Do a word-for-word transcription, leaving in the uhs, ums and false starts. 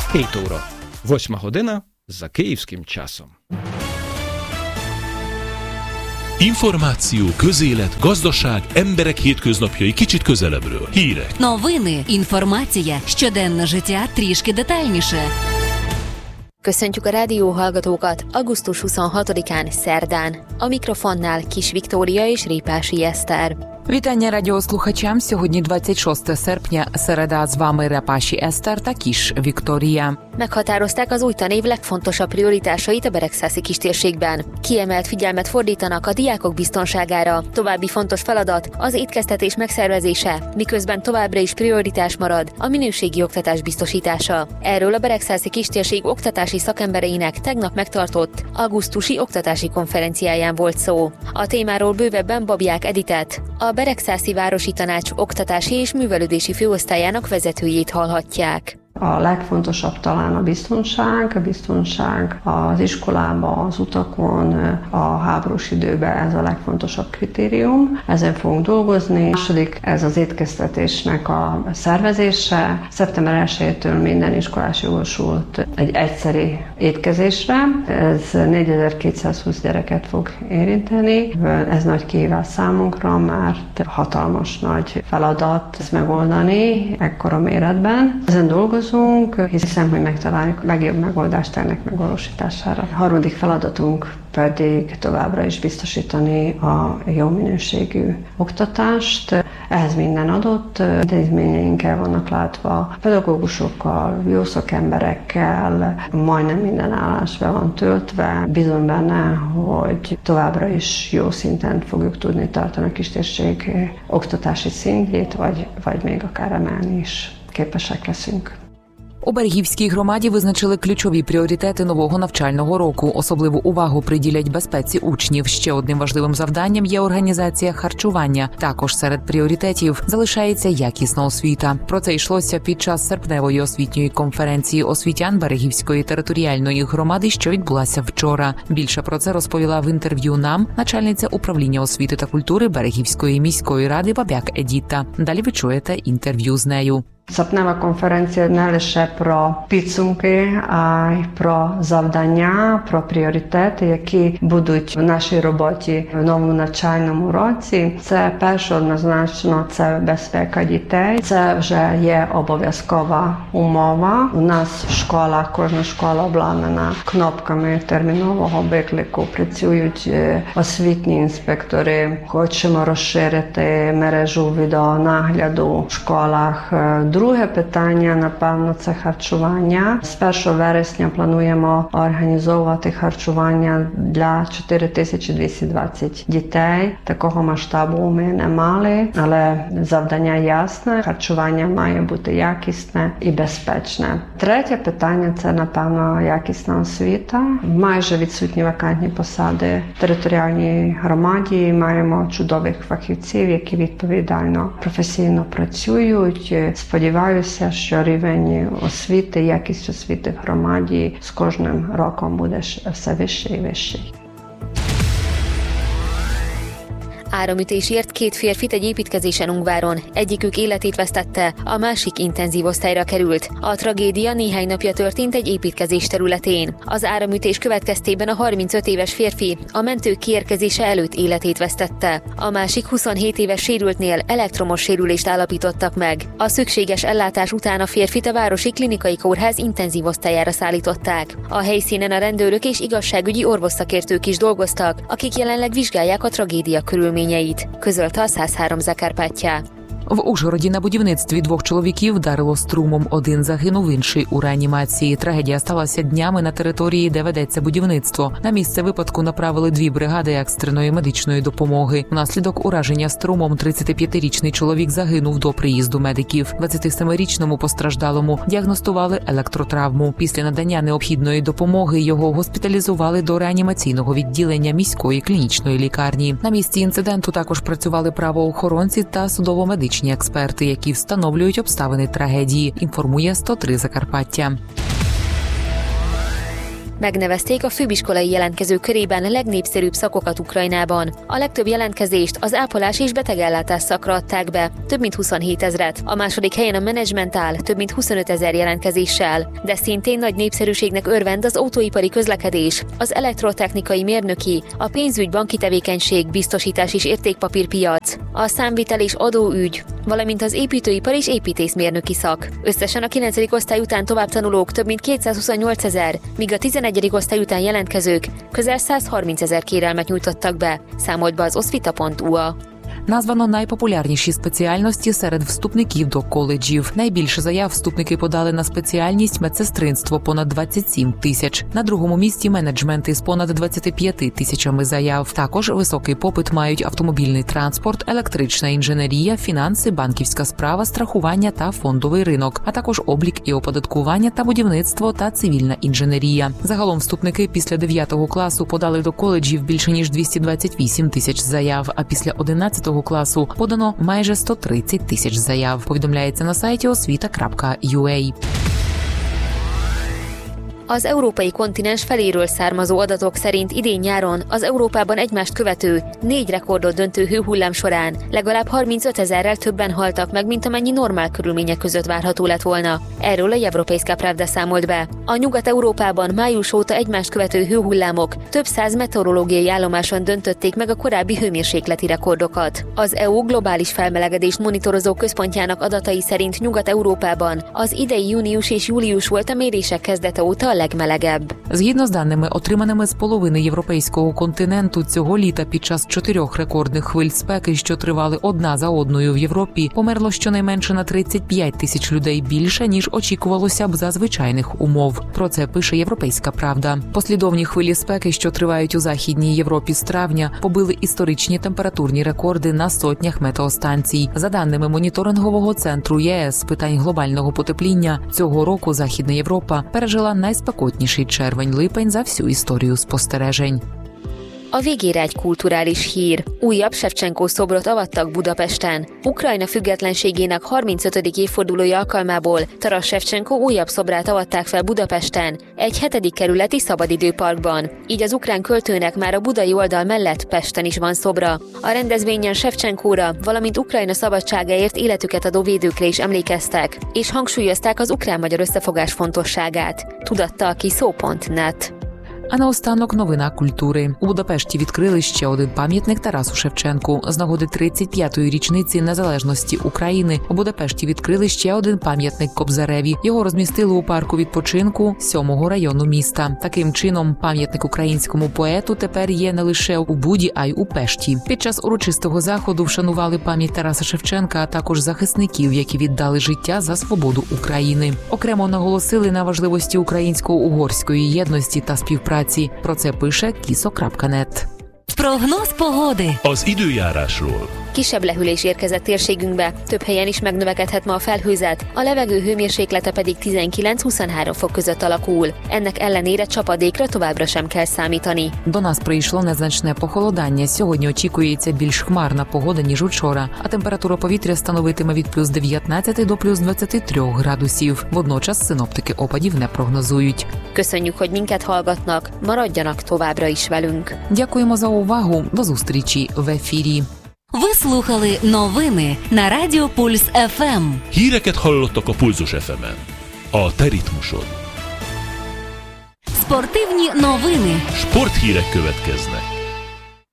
hét óra. Восьма година за київським часом. Információ, közélet, gazdaság, emberek hétköznapjai kicsit közelebbről. Hírek. Новини, інформація, щоденне життя трішки детальніше. Köszöntjük a rádióhallgatókat augusztus huszonhatodikán szerdán. A mikrofonnál Kis Viktória és Répási Eszter. Вітання радіослухачам. Сьогодні двадцять шостого серпня, середа, з вами Репаші Eszter та Kis Viktória. Meghatározták az új tanév legfontosabb prioritásait a Beregszászi kistérségben. Kiemelt figyelmet fordítanak a diákok biztonságára. További fontos feladat az étkeztetés megszervezése, miközben továbbra is prioritás marad a minőségi oktatás biztosítása. Erről a Beregszászi kistérség oktatási szakembereinek tegnap megtartott augusztusi oktatási konferenciáján volt szó. A témáról bővebben Babják Editet, a Beregszászi Városi Tanács oktatási és művelődési főosztályának vezetőjét hallhatják. A legfontosabb talán a biztonság, a biztonság az iskolában, az utakon, a háborús időben ez a legfontosabb kritérium. Ezen fogunk dolgozni. A második, ez az étkeztetésnek a szervezése. szeptember elsejétől minden iskolás jogosult egy egyszeri étkezésre. Ez négyezer-kétszázhúsz gyereket fog érinteni. Ez nagy kihívás számunkra, mert hatalmas nagy feladat ezt megoldani ekkora méretben. Ezen dolgozunk. Hiszem, hogy megtaláljuk a legjobb megoldást ennek megvalósítására. A harmadik feladatunk pedig továbbra is biztosítani a jó minőségű oktatást. Ehhez minden adott, intézményeinkkel vannak látva, pedagógusokkal, jó szakemberekkel, majdnem minden állás be van töltve. Bízom benne, hogy továbbra is jó szinten fogjuk tudni tartani a kistérség oktatási szintjét, vagy, vagy még akár emelni is képesek leszünk. У Берегівській громаді визначили ключові пріоритети нового навчального року. Особливу увагу приділять безпеці учнів. Ще одним важливим завданням є організація харчування. Також серед пріоритетів залишається якісна освіта. Про це йшлося під час серпневої освітньої конференції освітян Берегівської територіальної громади, що відбулася вчора. Більше про це розповіла в інтерв'ю нам начальниця управління освіти та культури Берегівської міської ради Babják Edita. Далі ви чуєте інтерв'ю з нею. Serpneva konferencija не лише про підсумки, а й про завдання, про пріоритети, які будуть в нашій роботі в новому навчальному році. Це перше однозначно, це безпека дітей. Це вже є обов'язкова умова. У нас в школах, кожна школа обладнана кнопками термінового виклику. Працюють освітні інспектори. Хочемо розширити мережу відеонагляду в школах. Друге питання, напевно, це харчування. З першого вересня плануємо організовувати харчування для чотири тисячі двісті двадцять дітей. Такого масштабу ми не мали, але завдання ясне. Харчування має бути якісне і безпечне. Третє питання – це, напевно, якісна освіта. Майже відсутні вакантні посади в територіальній громаді. Маємо чудових фахівців, які відповідально, професійно працюють. Сподіваюся, що рівень освіти, якість освіти в громаді з кожним роком буде все вищий і вищий. Áramütésért két férfit egy építkezésen Ungváron. Egyikük életét vesztette, a másik intenzív osztályra került. A tragédia néhány napja történt egy építkezés területén. Az áramütés következtében a harmincöt éves férfi a mentők kiérkezése előtt életét vesztette. A másik huszonhét éves sérültnél elektromos sérülést állapítottak meg. A szükséges ellátás után a férfit a Városi Klinikai Kórház intenzív osztályára szállították. A helyszínen a rendőrök és igazságügyi orvosszakértők is dolgoztak, akik jelenleg vizsgálják a tragédia körülményeit. Közölte a száz három Закарпаття. В Ужгороді на будівництві двох чоловіків вдарило струмом. Один загинув, інший у реанімації. Трагедія сталася днями на території, де ведеться будівництво. На місце випадку направили дві бригади екстреної медичної допомоги. Внаслідок ураження струмом тридцятип'ятирічний чоловік загинув до приїзду медиків. двадцятисемирічному постраждалому діагностували електротравму. Після надання необхідної допомоги його госпіталізували до реанімаційного відділення міської клінічної лікарні. На місці інциденту також працювали правоохоронці та судово-медичні експерти, які встановлюють обставини трагедії, інформує сто три Закарпаття. Megnevezték a főiskolai jelentkezők körében legnépszerűbb szakokat Ukrajnában. A legtöbb jelentkezést az ápolás és betegellátás szakra adták be, több mint huszonhét ezret. A második helyen a menedzsment áll, több mint huszonöt ezer jelentkezéssel. De szintén nagy népszerűségnek örvend az autóipari közlekedés, az elektrotechnikai mérnöki, a pénzügy, banki tevékenység, biztosítás és értékpapírpiac, a számvitel és adóügy, valamint az építőipar és építészmérnöki szak. Összesen a kilencedik osztály után tovább tanulók több mint kétszázhuszonnyolc ezer, míg a tizenegyedik osztály után jelentkezők közel százharminc ezer kérelmet nyújtottak be, számolt be az osvita pont u a. Названо найпопулярніші спеціальності серед вступників до коледжів. Найбільше заяв вступники подали на спеціальність медсестринство – понад двадцять сім тисяч. На другому місці менеджмент із понад двадцять п'ять тисячами заяв. Також високий попит мають автомобільний транспорт, електрична інженерія, фінанси, банківська справа, страхування та фондовий ринок, а також облік і оподаткування та будівництво та цивільна інженерія. Загалом вступники після дев'ятого класу подали до коледжів більше ніж двісті двадцять вісім тисяч заяв, а після одинадцятого класу подано майже сто тридцять тисяч заяв, повідомляється на сайті освіта крапка ю а. Az európai kontinens feléről származó adatok szerint idén nyáron az Európában egymást követő, négy rekordot döntő hőhullám során legalább harmincöt ezerrel többen haltak meg, mint amennyi normál körülmények között várható lett volna. Erről a Европейска Правда számolt be. A Nyugat-Európában május óta egymást követő hőhullámok több száz meteorológiai állomáson döntötték meg a korábbi hőmérsékleti rekordokat. Az é u globális felmelegedést monitorozó központjának adatai szerint Nyugat-Európában az idei június és július volt a mérések kezdete óta legmelegebb. Згідно з даними, отриманими з половини європейського континенту, цього літа під час чотирьох рекордних хвиль спеки, що тривали одна за одною в Європі, померло щонайменше на тридцять п'ять тисяч людей більше, ніж очікувалося б за звичайних умов. Про це пише Європейська Правда. Послідовні хвилі спеки, що тривають у Західній Європі з травня, побили історичні температурні рекорди на сотнях метеостанцій. За даними моніторингового центру ЄС з питань глобального потепління, цього року Західна Європа пережила найспекотніший червень-липень за всю історію спостережень. A végére egy kulturális hír. Újabb Sevcsenko szobrot avattak Budapesten. Ukrajna függetlenségének harmincötödik évfordulója alkalmából Taras Sevcsenko újabb szobrát avatták fel Budapesten, egy hetedik kerületi szabadidőparkban. Így az ukrán költőnek már a budai oldal mellett Pesten is van szobra. A rendezvényen Sevcsenkóra, valamint Ukrajna szabadságáért életüket adó védőkre is emlékeztek, és hangsúlyozták az ukrán-magyar összefogás fontosságát. Tudatta a kiszó pont net. А наостанок новина культури. У Будапешті відкрили ще один пам'ятник Тарасу Шевченку. З нагоди тридцять п'ятої річниці незалежності України у Будапешті відкрили ще один пам'ятник Кобзареві. Його розмістили у парку відпочинку сьомого району міста. Таким чином, пам'ятник українському поету тепер є не лише у Буді, а й у Пешті. Під час урочистого заходу вшанували пам'ять Тараса Шевченка, а також захисників, які віддали життя за свободу України. Окремо наголосили на важливості українсько-угорської єдності та співпраці. Про це пише кісо крапка нет. Прогноз pогоди. Az időjárásról. Kisebb lehűlés érkezett térségünkbe, több helyen is megnövekedhet ma a felhőzet, a levegő hőmérséklete pedig tizenkilenc-huszonhárom fok között alakul. Ennek ellenére csapadékra továbbra sem kell számítani. До нас прийшло незначне похолодання. Сьогодні очікується більш хмарна погода, ніж учора, а температура повітря становитиме від плюс дев'ятнадцять до плюс двадцять три градусів. Водночас синоптики опадів не прогнозують. Köszönjük, hogy minket hallgatnak, maradjanak továbbra is velünk. Дякуємо за увагу. До зустрічі в ефірі. Ви слухали новини на Радіо Пульс еф ем. Híreket hallottak a Pulzus еф емен. A te ritmusod. Спортивні новини. Sporthírek következnek.